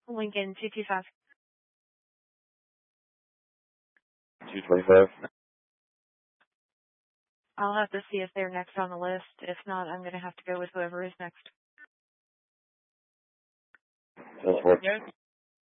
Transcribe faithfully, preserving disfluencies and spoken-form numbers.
Lincoln two two five. two twenty-five. I'll have to see if they're next on the list. If not, I'm going to have to go with whoever is next. That's what. Yes.